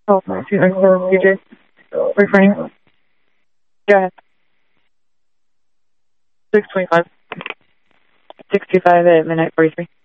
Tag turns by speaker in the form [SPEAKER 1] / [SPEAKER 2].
[SPEAKER 1] Oh, excuse me, DJ. Refraining. Go ahead. 625. 625 at midnight 43.